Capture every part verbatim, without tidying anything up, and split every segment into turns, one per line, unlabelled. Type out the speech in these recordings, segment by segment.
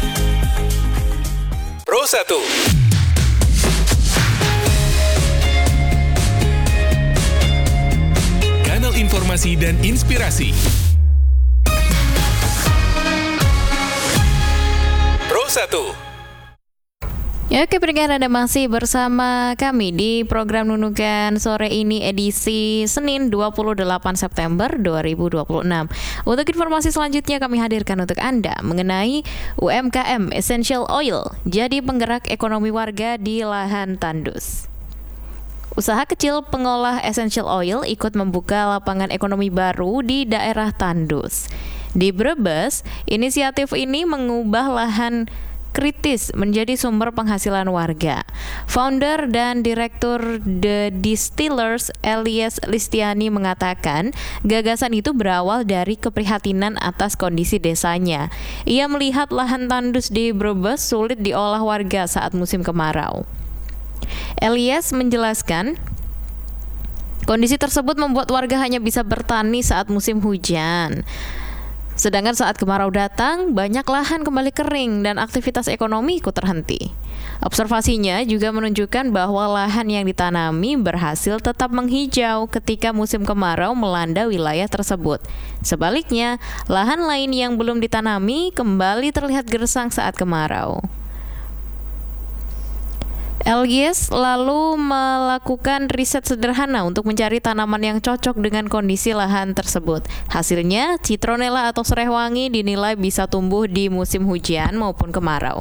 Pro satu. Kanal informasi dan inspirasi. Pro satu.
Ya, oke pendengar, Anda masih bersama kami di program Nunukan sore ini edisi Senin dua puluh delapan September dua ribu dua puluh enam. Untuk informasi selanjutnya kami hadirkan untuk Anda mengenai U M K M Essential Oil jadi penggerak ekonomi warga di lahan tandus. Usaha kecil pengolah essential oil ikut membuka lapangan ekonomi baru di daerah tandus. Di Brebes, inisiatif ini mengubah lahan kritis menjadi sumber penghasilan warga. Founder dan Direktur The Distillers Elias Listiani mengatakan gagasan itu berawal dari keprihatinan atas kondisi desanya. Ia melihat lahan tandus di Brebes sulit diolah warga saat musim kemarau. Elias menjelaskan, kondisi tersebut membuat warga hanya bisa bertani saat musim hujan. Sedangkan saat kemarau datang, banyak lahan kembali kering dan aktivitas ekonomi ikut terhenti. Observasinya juga menunjukkan bahwa lahan yang ditanami berhasil tetap menghijau ketika musim kemarau melanda wilayah tersebut. Sebaliknya, lahan lain yang belum ditanami kembali terlihat gersang saat kemarau. Elias lalu melakukan riset sederhana untuk mencari tanaman yang cocok dengan kondisi lahan tersebut. Hasilnya, citronella atau serai wangi dinilai bisa tumbuh di musim hujan maupun kemarau.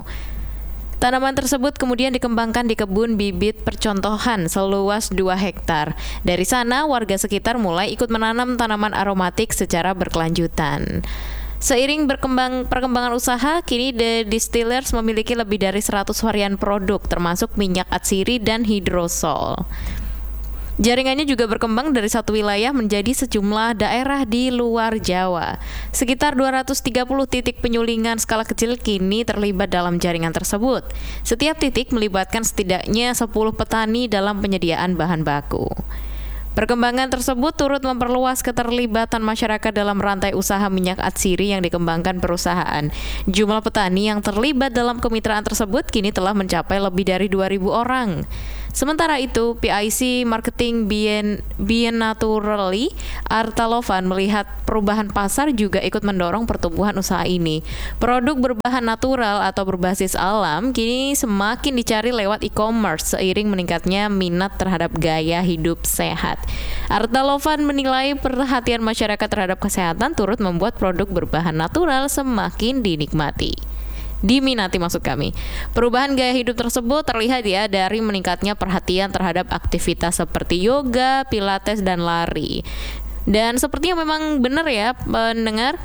Tanaman tersebut kemudian dikembangkan di kebun bibit percontohan seluas dua hektar. Dari sana, warga sekitar mulai ikut menanam tanaman aromatik secara berkelanjutan. Seiring berkembang perkembangan usaha, kini The Distillers memiliki lebih dari seratus varian produk, termasuk minyak atsiri dan hidrosol. Jaringannya juga berkembang dari satu wilayah menjadi sejumlah daerah di luar Jawa. Sekitar dua ratus tiga puluh titik penyulingan skala kecil kini terlibat dalam jaringan tersebut. Setiap titik melibatkan setidaknya sepuluh petani dalam penyediaan bahan baku. Perkembangan tersebut turut memperluas keterlibatan masyarakat dalam rantai usaha minyak atsiri yang dikembangkan perusahaan. Jumlah petani yang terlibat dalam kemitraan tersebut kini telah mencapai lebih dari dua ribu orang. Sementara itu, P I C Marketing Bien, Bien Naturally, Artalovan melihat perubahan pasar juga ikut mendorong pertumbuhan usaha ini. Produk berbahan natural atau berbasis alam kini semakin dicari lewat e-commerce seiring meningkatnya minat terhadap gaya hidup sehat. Artalovan menilai perhatian masyarakat terhadap kesehatan turut membuat produk berbahan natural semakin dinikmati. Diminati maksud kami. Perubahan gaya hidup tersebut terlihat ya dari meningkatnya perhatian terhadap aktivitas seperti yoga, pilates, dan lari. Dan sepertinya memang benar ya pendengar,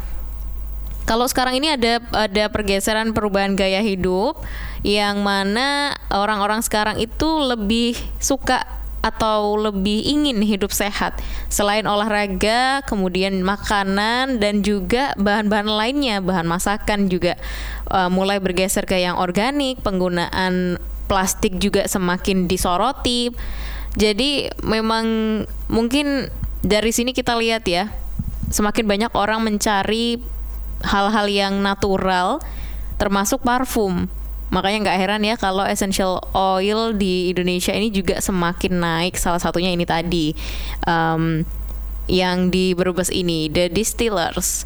kalau sekarang ini ada ada pergeseran perubahan gaya hidup yang mana orang-orang sekarang itu lebih suka atau lebih ingin hidup sehat. Selain olahraga, kemudian makanan dan juga bahan-bahan lainnya, bahan masakan juga uh, mulai bergeser ke yang organik, penggunaan plastik juga semakin disoroti. Jadi memang mungkin dari sini kita lihat ya, semakin banyak orang mencari hal-hal yang natural termasuk parfum. Makanya nggak heran ya kalau essential oil di Indonesia ini juga semakin naik. Salah satunya ini tadi um, yang di Brebes ini, The Distillers.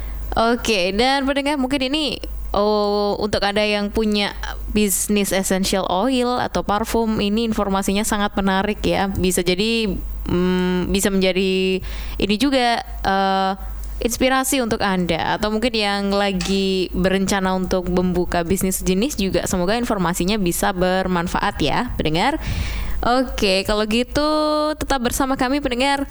Oke, dan pendengar mungkin ini oh, untuk Anda yang punya bisnis essential oil atau parfum, ini informasinya sangat menarik ya. Bisa jadi um, bisa menjadi ini juga uh, inspirasi untuk Anda, atau mungkin yang lagi berencana untuk membuka bisnis jenis juga, semoga informasinya bisa bermanfaat ya pendengar. Oke, kalau gitu tetap bersama kami pendengar.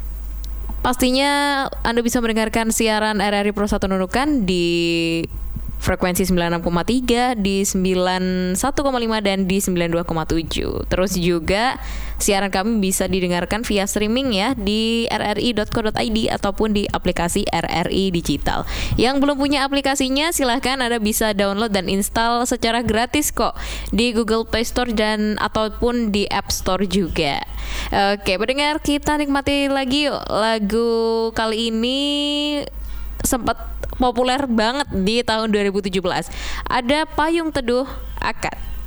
Pastinya Anda bisa mendengarkan siaran R R I Pro satu Nunukan di frekuensi sembilan puluh enam koma tiga, di sembilan puluh satu koma lima, dan di sembilan puluh dua koma tujuh. Terus juga siaran kami bisa didengarkan via streaming ya di r r i dot co dot i d ataupun di aplikasi R R I Digital. Yang belum punya aplikasinya, silahkan Anda bisa download dan install secara gratis kok di Google Play Store dan ataupun di App Store juga. Oke, pendengar, kita nikmati lagi yuk lagu kali ini sempat populer banget di tahun dua ribu tujuh belas. Ada payung teduh akad.